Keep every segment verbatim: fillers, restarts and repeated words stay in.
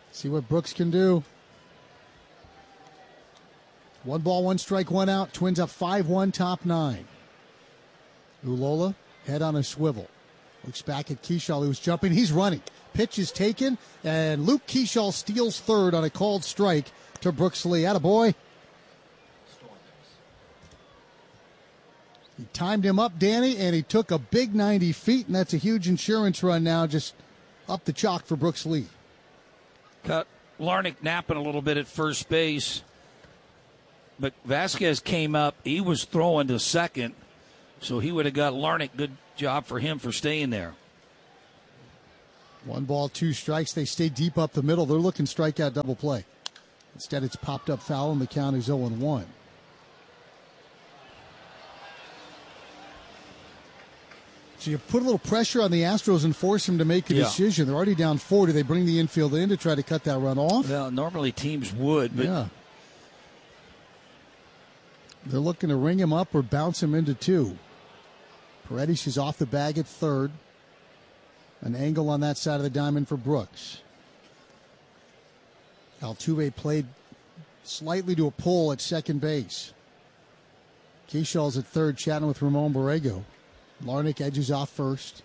See what Brooks can do. One ball, one strike, one out. Twins up five one, top nine. Ulola, head on a swivel. Looks back at Keschall, who's jumping. He's running. Pitch is taken, and Luke Keschall steals third on a called strike to Brooks Lee. Attaboy. He timed him up, Danny, and he took a big ninety feet, and that's a huge insurance run now, just up the chalk for Brooks Lee. Cut Larnach napping a little bit at first base, but Vasquez came up. He was throwing to second, so he would have got Larnach. Good job for him for staying there. One ball, two strikes. They stay deep up the middle. They're looking strikeout double play. Instead, it's popped up foul, and the count is oh and one. So you put a little pressure on the Astros and force them to make a yeah. decision. They're already down four. Do they bring the infield in to try to cut that run off? Well, normally teams would, but yeah. They're looking to ring him up or bounce him into two. Paredes is off the bag at third. An angle on that side of the diamond for Brooks. Altuve played slightly to a pull at second base. Keschall's at third, chatting with Ramon Borrego. Larnach edges off first.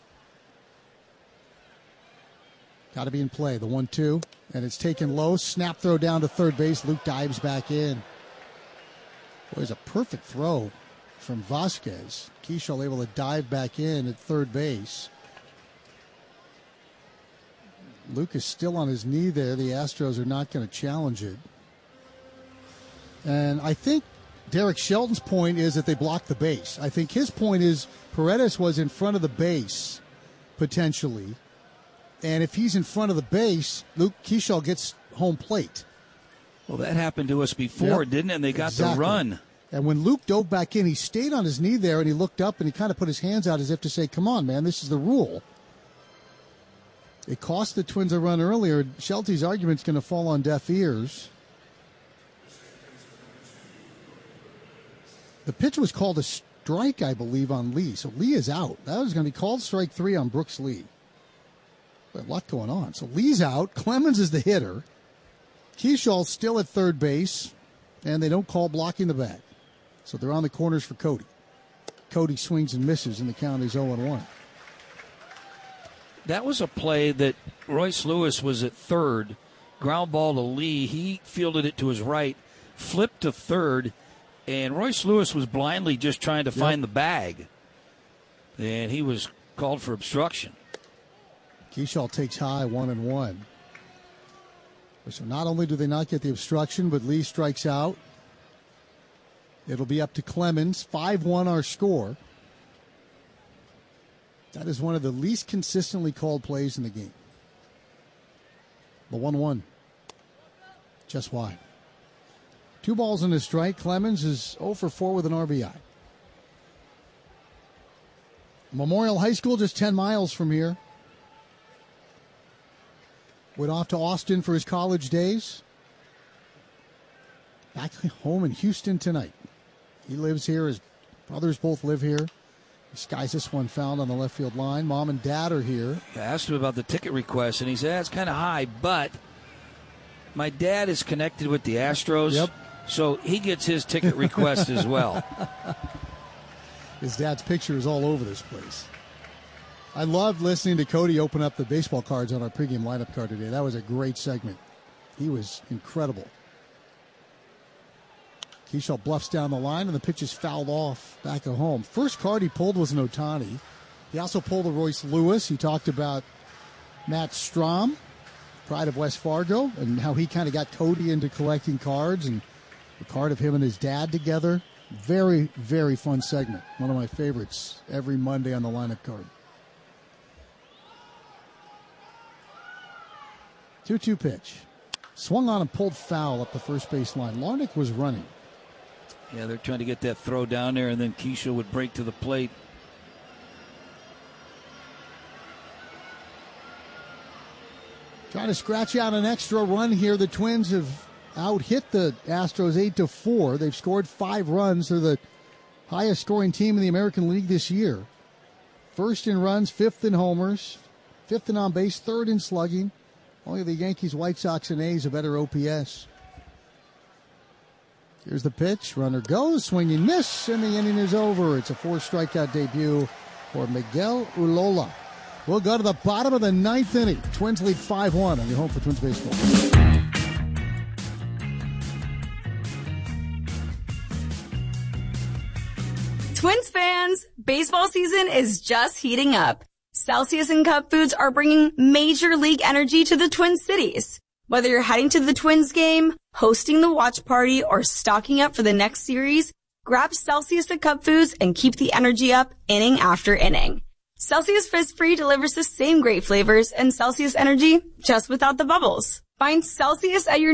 Got to be in play. The one two. And it's taken low. Snap throw down to third base. Luke dives back in. Boy, it's a perfect throw from Vasquez. Keschall able to dive back in at third base. Luke is still on his knee there. The Astros are not going to challenge it. And I think Derek Shelton's point is that they blocked the base. I think his point is Paredes was in front of the base, potentially. And if he's in front of the base, Luke Keschall gets home plate. Well, that happened to us before, yep. didn't it? And they got exactly. the run. And when Luke dove back in, he stayed on his knee there, and he looked up, and he kind of put his hands out as if to say, come on, man, this is the rule. It cost the Twins a run earlier. Shelty's argument's going to fall on deaf ears. The pitch was called a strike, I believe, on Lee. So Lee is out. That was going to be called strike three on Brooks Lee. A lot going on. So Lee's out. Clemens is the hitter. Keschall's still at third base, and they don't call blocking the bag. So they're on the corners for Cody. Cody swings and misses, and the count is oh and one. That was a play that Royce Lewis was at third. Ground ball to Lee. He fielded it to his right, flipped to third, and Royce Lewis was blindly just trying to yep. find the bag. And he was called for obstruction. Keschall takes high, one and one. So not only do they not get the obstruction, but Lee strikes out. It'll be up to Clemens. five one our score. That is one of the least consistently called plays in the game. The one one. Just why. Two balls and a strike. Clemens is oh for four with an R B I. Memorial High School just ten miles from here. Went off to Austin for his college days. Back home in Houston tonight. He lives here. His brothers both live here. He skies this one found on the left field line. Mom and Dad are here. I asked him about the ticket request, and he said, it's kind of high, but my dad is connected with the Astros, yep. so he gets his ticket request as well. His dad's picture is all over this place. I loved listening to Cody open up the baseball cards on our pregame lineup card today. That was a great segment. He was incredible. Keschall bluffs down the line, and the pitch is fouled off back at home. First card he pulled was an Ohtani. He also pulled a Royce Lewis. He talked about Matt Strom, pride of West Fargo, and how he kind of got Cody into collecting cards, and the card of him and his dad together. Very, very fun segment. One of my favorites every Monday on the lineup card. two two pitch. Swung on and pulled foul up the first base line. Larnach was running. Yeah, they're trying to get that throw down there, and then Keschall would break to the plate. Trying to scratch out an extra run here. The Twins have out-hit the Astros eight to four. They've scored five runs. They're the highest scoring team in the American League this year. First in runs, fifth in homers, fifth in on base, third in slugging. Only the Yankees, White Sox, and A's a better O P S. Here's the pitch. Runner goes, swinging miss, and the inning is over. It's a four-strikeout debut for Miguel Ulola. We'll go to the bottom of the ninth inning. Twins lead five one on your home for Twins baseball. Twins fans, baseball season is just heating up. Celsius and Cup Foods are bringing major league energy to the Twin Cities. Whether you're heading to the Twins game, hosting the watch party, or stocking up for the next series, grab Celsius and Cup Foods and keep the energy up inning after inning. Celsius Fizz Free delivers the same great flavors and Celsius energy just without the bubbles. Find Celsius at your